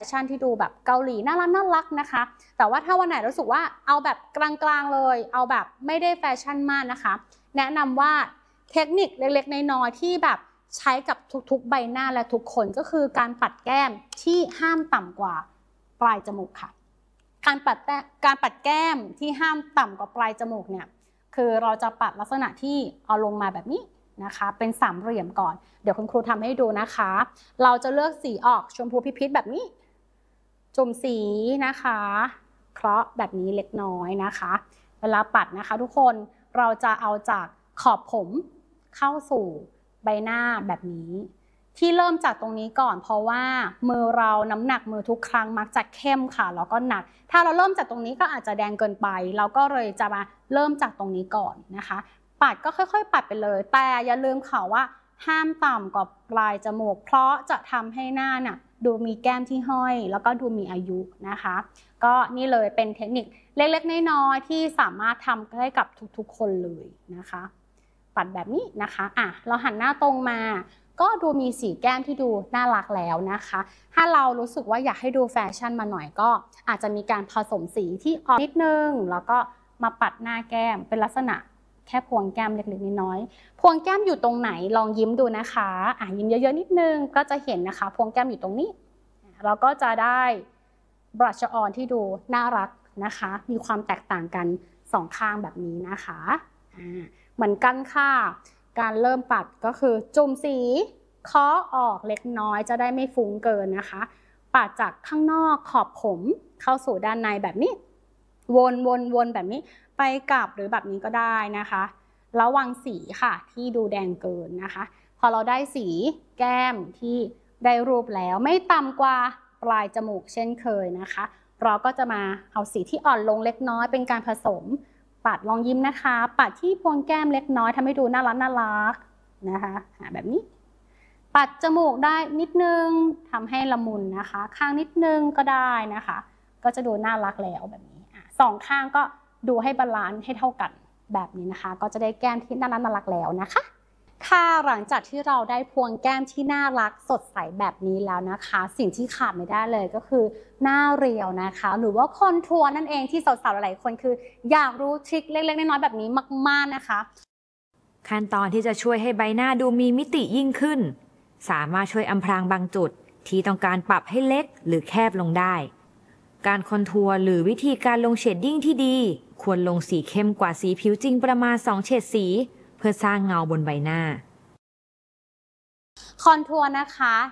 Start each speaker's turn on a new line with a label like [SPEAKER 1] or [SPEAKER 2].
[SPEAKER 1] ชั่นที่ดูแบบเกาหลีน่ารักนะคะแต่ว่าถ้าวันไหนรู้สึกว่าเอาแบบกลางๆเลยเอาแบบไม่ได้แฟชั่นมากนะคะแนะนำว่าเทคนิคเล็กๆน้อยๆที่แบบใช้กับทุกๆใบหน้าและทุกคนก็คือการปัดแก้มที่ห้ามต่ำกว่าปลายจมูกค่ะการปัดแก้มที่ห้ามต่ำกว่าปลายจมูกเนี่ยคือเราจะปัดลักษณะที่เอาลงมาแบบนี้นะคะเป็นสามเหลี่ยมก่อนเดี๋ยวคุณครูทำให้ดูนะคะเราจะเลือกสีออกชมพูพิษแบบนี้จุ่มสีนะคะเคราะห์แบบนี้เล็กน้อยนะคะเวลาปัดนะคะทุกคนเราจะเอาจากขอบผมเข้าสู่ใบหน้าแบบนี้ที่เริ่มจากตรงนี้ก่อนเพราะว่ามือเราน้ำหนักมือทุกครั้งมักจะเข้มค่ะแล้วก็หนักถ้าเราเริ่มจากตรงนี้ก็อาจจะแดงเกินไปเราก็เลยจะมาเริ่มจากตรงนี้ก่อนนะคะปัดก็ค่อยๆปัดไปเลยแต่อย่าลืมค่ะว่าห้ามต่ำกว่าปลายจมูกเพราะจะทำให้หน้าน่ะดูมีแก้มที่ห้อยแล้วก็ดูมีอายุนะคะก็นี่เลยเป็นเทคนิคเล็กๆน้อยๆที่สามารถทำได้กับทุกๆคนเลยนะคะปัดแบบนี้นะคะเราหันหน้าตรงมาก็ดูมีสีแก้มที่ดูน่ารักแล้วนะคะถ้าเรารู้สึกว่าอยากให้ดูแฟชั่นมาหน่อยก็อาจจะมีการผสมสีที่ออกนิดนึงแล้วก็มาปัดหน้าแก้มเป็นลักษณะแค่พวงแก้มเล็กๆน้อยๆพวงแก้มอยู่ตรงไหนลองยิ้มดูนะคะยิ้มเยอะๆนิดนึงก็จะเห็นนะคะพวงแก้มอยู่ตรงนี้เราก็จะได้บลัชออนที่ดูน่ารักนะคะมีความแตกต่างกันสองข้างแบบนี้นะคะเหมือนกันค่ะการเริ่มปัดก็คือจุ่มสีเคาะออกเล็กน้อยจะได้ไม่ฟุ้งเกินนะคะปัดจากข้างนอกขอบผมเข้าสู่ด้านในแบบนี้วนแบบนี้ไปกลับหรือแบบนี้ก็ได้นะคะระวังสีค่ะที่ดูแดงเกินนะคะพอเราได้สีแก้มที่ได้รูปแล้วไม่ต่ำกว่าปลายจมูกเช่นเคยนะคะเราก็จะมาเอาสีที่อ่อนลงเล็กน้อยเป็นการผสมปัดลองยิ้มนะคะปัดที่พวงแก้มเล็กน้อยทำให้ดูน่ารักนะคะแบบนี้ปัดจมูกได้นิดนึงทำให้ละมุนนะคะข้างนิดนึงก็ได้นะคะก็จะดูน่ารักแล้วแบบนี้สองข้างก็ดูให้บาลานซ์ให้เท่ากันแบบนี้นะคะก็จะได้แก้มที่น่ารักแล้วนะคะค่ะหลังจากที่เราได้พวงแก้มที่น่ารักสดใสแบบนี้แล้วนะคะสิ่งที่ขาดไม่ได้เลยก็คือหน้าเรียวนะคะหรือว่าคอนทัวร์นั่นเองที่สาวๆหลายๆคนคืออยากรู้ทริคเล็กๆน้อยๆแบบนี้มากๆนะคะ
[SPEAKER 2] ขั้นตอนที่จะช่วยให้ใบหน้าดูมีมิติยิ่งขึ้นสามารถช่วยอำพรางบางจุดที่ต้องการปรับให้เล็กหรือแคบลงได้การคอนทัวร์หรือวิธีการลงเชดดิ้งที่ดีควรลงสีเข้มกว่าสีผิวจริงประมาณ2 เฉดสีเพื่อสร้างเงาบนใบหน้า
[SPEAKER 1] คอนทัวร์นะคะ